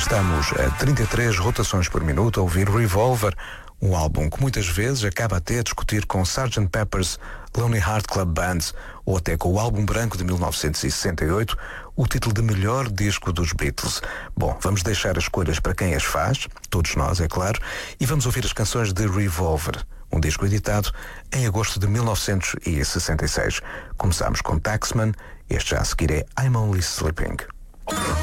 Estamos a 33 rotações por minuto a ouvir Revolver, um álbum que muitas vezes acaba até a discutir com Sgt. Pepper's Lonely Heart Club Band ou até com o álbum branco de 1968, o título de melhor disco dos Beatles. Bom, vamos deixar as escolhas para quem as faz, todos nós, é claro, e vamos ouvir as canções de Revolver, um disco editado em agosto de 1966. Começamos com Taxman, este já a seguir é I'm Only Sleeping.